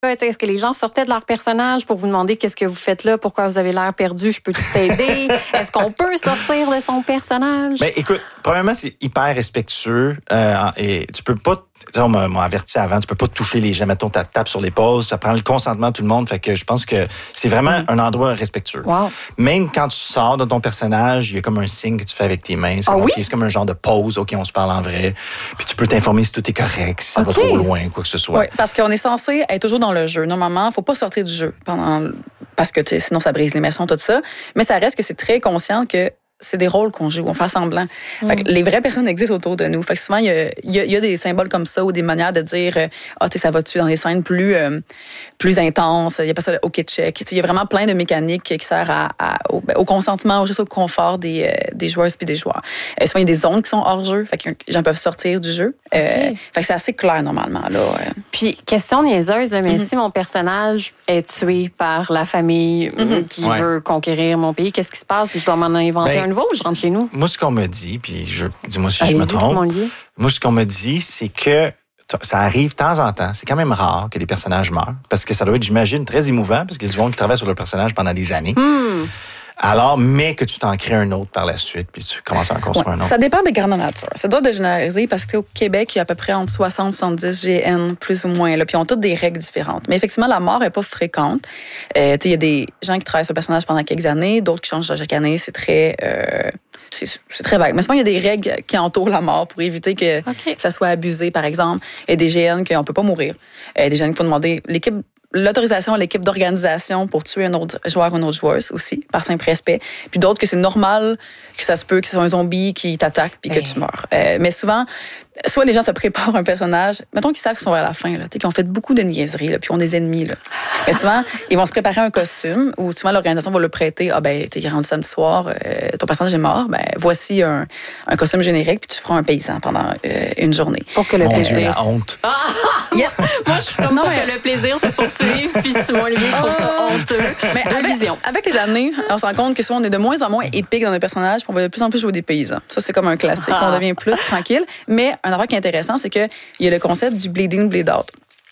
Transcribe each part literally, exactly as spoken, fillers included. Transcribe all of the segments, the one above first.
Est-ce que les gens sortaient de leur personnage pour vous demander qu'est-ce que vous faites là, pourquoi vous avez l'air perdu, je peux t'aider? Est-ce qu'on peut sortir de son personnage? Ben, écoute, premièrement, c'est hyper respectueux euh, et tu peux pas, on m'a, m'a averti avant, tu peux pas toucher les gens, mettons, ta tape sur l'épaule, ça prend le consentement de tout le monde, fait que je pense que c'est vraiment mm. un endroit respectueux. Wow. Même quand tu sors de ton personnage, il y a comme un signe que tu fais avec tes mains, c'est, ah, comme, oui? okay, c'est comme un genre de pause, OK, on se parle en vrai, puis tu peux t'informer si tout est correct, si ça okay. va trop loin, quoi que ce soit. Oui, parce qu'on est censé être toujours dans le jeu. Normalement, il faut pas sortir du jeu pendant parce que sinon ça brise l'immersion, tout ça, mais ça reste que c'est très conscient que c'est des rôles qu'on joue, on fait semblant. Mm. Fait que les vraies personnes existent autour de nous. Fait que souvent, il y a, y a, y a des symboles comme ça ou des manières de dire « Ah, tu sais, ça va-tu » dans des scènes plus, euh, plus intenses. Il y a pas ça le « OK check ». Il y a vraiment plein de mécaniques qui servent à, à, au, au consentement ou juste au confort des, euh, des joueuses puis des joueurs. Euh, souvent, il y a des zones qui sont hors jeu. Fait que les gens peuvent sortir du jeu. Okay. Euh, fait que c'est assez clair, normalement. Là. Puis, question niaiseuse, là, mais mm-hmm. si mon personnage est tué par la famille mm-hmm. qui ouais. veut conquérir mon pays, qu'est-ce qui se passe? Je dois m'en inventer ben, un nouveau ou je rentre chez nous? Moi, ce qu'on me dit, puis je, dis-moi si Allez-y, je me trompe, Simon-Olivier. Moi, ce qu'on me dit, c'est que ça arrive de temps en temps. C'est quand même rare que des personnages meurent, parce que ça doit être, j'imagine, très émouvant, parce qu'il y a du monde qui travaille sur le personnage pendant des années. Mm. Alors, mais que tu t'en crées un autre par la suite, puis tu commences à en construire ouais, un autre. Ça dépend des grandes natures. Ça doit de généraliser parce qu'au Québec, il y a à peu près entre soixante et soixante-dix G N, plus ou moins. Là, puis ils ont toutes des règles différentes. Mais effectivement, la mort n'est pas fréquente. Euh, il y a des gens qui travaillent sur le personnage pendant quelques années, d'autres qui changent chaque année. C'est très... Euh, c'est, c'est très vague. Mais souvent, il y a des règles qui entourent la mort pour éviter que okay. ça soit abusé, par exemple. Il y a des G N qu'on ne peut pas mourir. Euh, des G N qu'il faut demander... L'équipe l'autorisation à l'équipe d'organisation pour tuer un autre joueur ou une autre joueuse aussi, par simple respect. Puis d'autres que c'est normal que ça se peut que ce soit un zombie qui t'attaque puis que hey. tu meurs. Euh, mais souvent, soit les gens se préparent un personnage, mettons qu'ils savent qu'ils sont à la fin, là, qu'ils ont fait beaucoup de niaiseries, là, puis ont des ennemis. Là. Mais souvent, ils vont se préparer un costume ou souvent l'organisation va le prêter. Ah ben, t'es rendu samedi soir, euh, ton personnage est mort, ben voici un, un costume générique, puis tu feras un paysan pendant euh, une journée. Pour que le Mon plaisir... Dieu, la honte. Ah! Yeah. Moi, je suis comme non, pour mais... que le plaisir se poursuive, puis Simon-Olivier trouve ça honteux. Mais avec, vision. avec les années, on se rend compte que souvent, on est de moins en moins épique dans nos personnages, puis on va de plus en plus jouer des paysans. Ça, c'est comme un classique. Ah. On devient plus tranquille. Mais un affaire qui est intéressant, c'est qu'il y a le concept du bleeding, bleed out.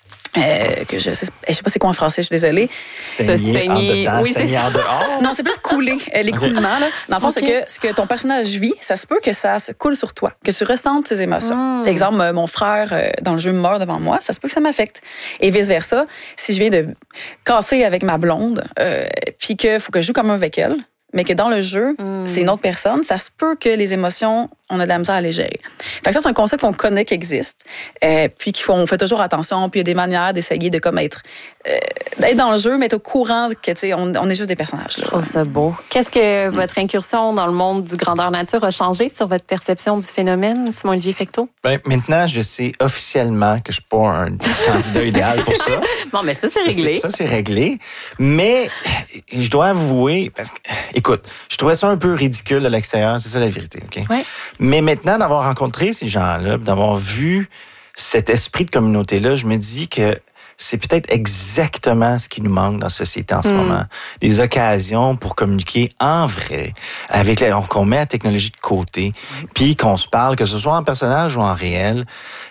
Euh, que je sais, je sais pas c'est quoi en français, je suis désolée. Saigner, saigner en dedans, oui, saigner en dehors. Non, c'est plus couler, l'écoulement. Là. Dans le fond, okay. c'est que ce que ton personnage vit, ça se peut que ça se coule sur toi, que tu ressentes ses émotions. Mm. Par exemple, mon frère euh, dans le jeu meurt devant moi, ça se peut que ça m'affecte. Et vice-versa, si je viens de casser avec ma blonde, euh, puis qu'il faut que je joue comme avec elle, mais que dans le jeu, mm. c'est une autre personne, ça se peut que les émotions, on a de la misère à les gérer. Fait que ça, c'est un concept qu'on connaît qui existe, euh, puis qu'il faut, on fait toujours attention, puis il y a des manières d'essayer de comme être, euh, d'être dans le jeu, mais être au courant que, tu sais, on, on est juste des personnages. Là. Je trouve ça beau. Qu'est-ce que mm. votre incursion dans le monde du grandeur nature a changé sur votre perception du phénomène, Simon-Olivier Fecteau? Ben, maintenant, je sais officiellement que je suis pas un candidat idéal pour ça. Bon, mais ça, c'est ça, réglé. C'est, ça, c'est réglé. Mais je dois avouer, parce que, écoute, je trouvais ça un peu ridicule à l'extérieur, c'est ça la vérité, OK? Ouais. Mais maintenant, d'avoir rencontré ces gens-là, d'avoir vu cet esprit de communauté-là, je me dis que c'est peut-être exactement ce qui nous manque dans la société en ce mm. moment. Des occasions pour communiquer en vrai, avec les, qu'on met la technologie de côté, mm. puis qu'on se parle, que ce soit en personnage ou en réel.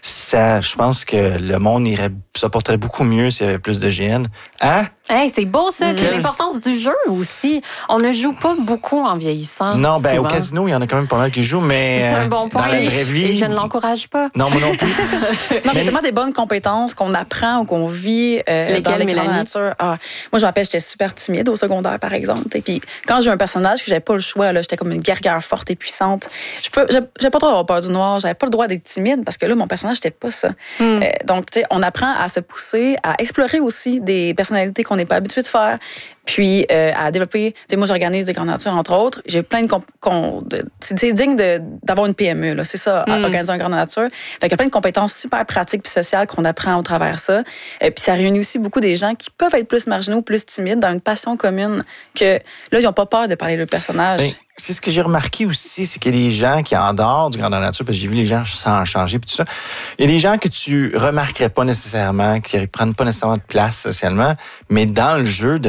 Ça, je pense que le monde irait, ça porterait beaucoup mieux s'il y avait plus de G N. Hein? Hey, c'est beau ça, puis mmh. l'importance du jeu aussi. On ne joue pas beaucoup en vieillissant. Non, ben souvent. au casino, il y en a quand même pas mal qui jouent, mais c'est un bon point. Dans la vraie vie, et je ne l'encourage pas. Non, moi non plus. Non, mais tellement des bonnes compétences qu'on apprend ou qu'on vit euh, dans les grandes natures. Ah, moi, je me rappelle, j'étais super timide au secondaire, par exemple. Et puis, quand j'ai eu un personnage que j'avais pas le choix, là, j'étais comme une guerrière forte et puissante. Je peux, j'avais pas le droit d'avoir peur du noir. J'avais pas le droit d'être timide parce que là, mon personnage, j'étais pas ça. Mm. Euh, donc, tu sais, on apprend à se pousser, à explorer aussi des personnalités qu'on n'est pas habitué de faire. Puis euh, à développer, tu sais, moi j'organise des grandes natures entre autres. J'ai plein de, comp- con- de c'est, c'est digne de, d'avoir une P M E là, c'est ça, mm. organiser une grande nature. Fait qu'il y a plein de compétences super pratiques puis sociales qu'on apprend au travers ça. Et puis ça réunit aussi beaucoup des gens qui peuvent être plus marginaux, plus timides, dans une passion commune que là ils n'ont pas peur de parler de leur personnage. Ben, c'est ce que j'ai remarqué aussi, c'est qu'il y a des gens qui en dehors du grandeur nature, parce que j'ai vu les gens sans changer puis tout ça. Il y a des gens que tu remarquerais pas nécessairement, qui ne prennent pas nécessairement de place socialement, mais dans le jeu deviennent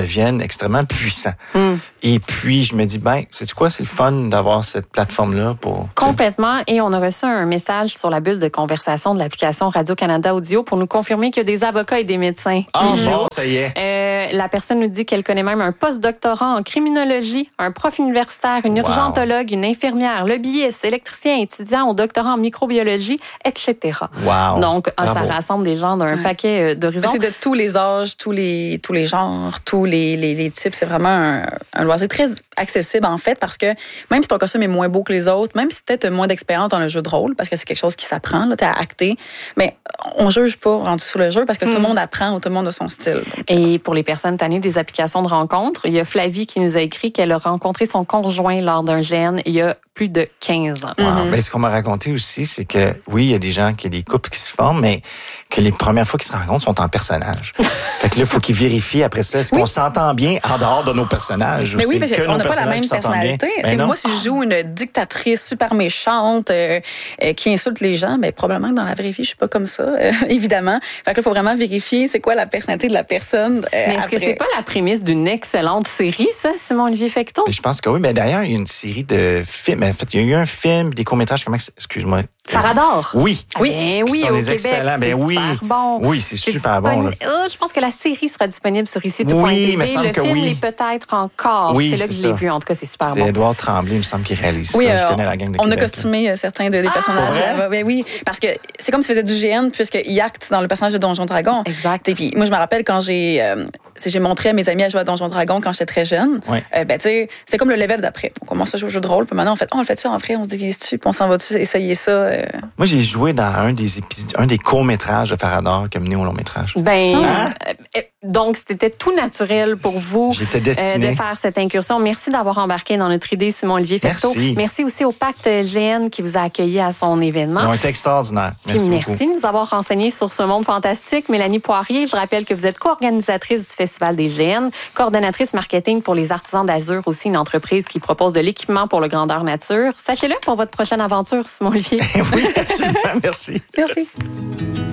extrêmement puissant. Mm. Et puis, je me dis, ben, sais-tu quoi? C'est le fun d'avoir cette plateforme-là pour... Complètement. Et on a reçu un message sur la bulle de conversation de l'application Radio-Canada Audio pour nous confirmer qu'il y a des avocats et des médecins. Ah, oh, bon, ça y est. Euh, la personne nous dit qu'elle connaît même un post-doctorant en criminologie, un prof universitaire, une urgentologue, wow. une infirmière, lobbyiste, électricien, étudiant au doctorat en microbiologie, et cetera. Wow. Donc, Bravo. ça rassemble des gens d'un ouais. paquet d'horizons. C'est de tous les âges, tous les, tous les genres, tous les, les, les types. C'est vraiment un, un loisir très accessible, en fait, parce que même si ton costume est moins beau que les autres, même si peut-être tu as moins d'expérience dans le jeu de rôle, parce que c'est quelque chose qui s'apprend, tu as acté, mais on juge pas rendu sur le jeu parce que mm. tout le monde apprend ou tout le monde a son style. Donc, et pour les personnes tannées des applications de rencontres, il y a Flavie qui nous a écrit qu'elle a rencontré son conjoint lors d'un G N il y a plus de quinze ans. Wow. Mm-hmm. Ben, ce qu'on m'a raconté aussi, c'est que oui, il y a des gens, qu'il y a des couples qui se forment, mais que les premières fois qu'ils se rencontrent sont en personnage. Fait que là, il faut qu'ils vérifient après ça, est-ce oui. qu'on s'entend bien en dehors de nos personnages? Mais oui, parce qu'on n'a pas la même personnalité. Ben moi, si je joue une dictatrice super méchante euh, euh, qui insulte les gens, ben, probablement que dans la vraie vie, je suis pas comme ça, euh, évidemment. Fait que là, il faut vraiment vérifier c'est quoi la personnalité de la personne. Euh, mais est-ce après. que c'est pas la prémisse d'une excellente série, ça, Simon-Olivier Fecteau? Je pense que oui, mais d'ailleurs, il y a une série de films. En fait, il y a eu un film, des courts-métrages, comment excuse-moi. Farador. Oui. Oui, ben oui, au Québec, excellents. Ben oui. super bon. Oui, c'est, c'est super bon. Là. Oh, je pense que la série sera disponible sur ici tout point oui, T V. Le film oui. l'est peut-être encore. Oui, c'est là c'est que ça. je l'ai vu. En tout cas, c'est super c'est bon. C'est Édouard Tremblay, il me semble, qui réalise oui, ça. Euh, je connais la gang de on Québec. a costumé certains des personnages. Ben oui, parce que c'est comme s'il faisait du G N puisqu'il acte dans le personnage de Donjon Dragon. Exact. Et puis moi, je me rappelle quand j'ai, euh, j'ai montré à mes amis à jouer à Donjon Dragon quand j'étais très jeune. Oui. Euh, ben, tu sais, c'est comme le level d'après. On commence à jouer au jeu de rôle, puis maintenant on fait, oh, on le fait ça en vrai, on se déguise-tu, puis on s'en va-tu essayer ça. Euh... Moi, j'ai joué dans un des épisodes, un des courts-métrages de Farador qui a mené au long-métrage. Ben, hein? euh, donc, c'était tout naturel pour vous J'étais destiné. euh, de faire cette incursion. Merci d'avoir embarqué dans notre idée, Simon-Olivier Fecteau. Merci. Merci aussi au Pacte G N qui vous a accueilli à son événement. Ils ont été extraordinaires. Merci Puis merci beaucoup. de nous avoir renseigné sur ce monde fantastique. Mélanie Poirier, je rappelle que vous êtes co-organisatrice du Festival des G N, coordonnatrice marketing pour les Artisans d'Azur, aussi une entreprise qui propose de l'équipement pour le grandeur nature. Sachez-le pour votre prochaine aventure, Simon-Olivier. Oui, absolument. Merci. Merci.